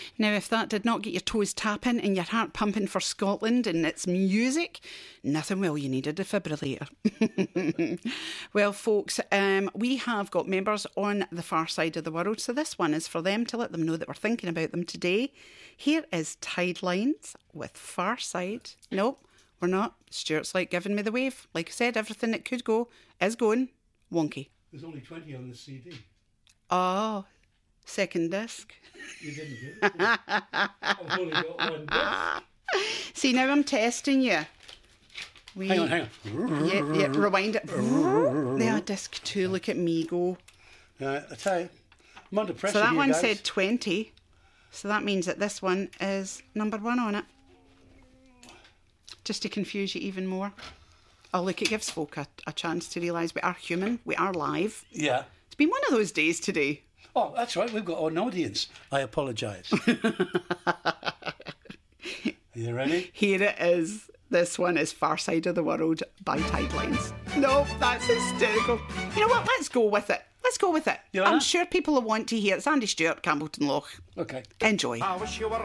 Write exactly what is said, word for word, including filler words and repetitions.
Now, if that did not get your toes tapping and your heart pumping for Scotland and its music, nothing will. You need a defibrillator. Well, folks, um, we have got members on the far side of the world, so this one is for them to let them know that we're thinking about them today. Here is Tidelines with Far Side. Nope, we're not. Stuart's like giving me the wave. Like I said, everything that could go is going wonky. There's only twenty on the C D. Oh, second disc. You didn't do it. I've only got one disc. See, now I'm testing you. We, Hang on, hang on. Yeah, yeah, rewind it. There, disc two. Look at me go. Uh, I tell you, I'm under pressure So that here, one guys. said twenty. So that means that this one is number one on it. Just to confuse you even more. Oh, look, it gives folk a, a chance to realise we are human. We are live. Yeah. It's been one of those days today. Oh, that's right. We've got an audience. I apologise. Are you ready? Here it is. This one is Far Side of the World by Tidelines. No, that's hysterical. You know what? Let's go with it. Let's go with it. You like I'm that? sure people will want to hear it. It's Andy Stewart, Campbellton Loch. Okay. Enjoy. I wish you were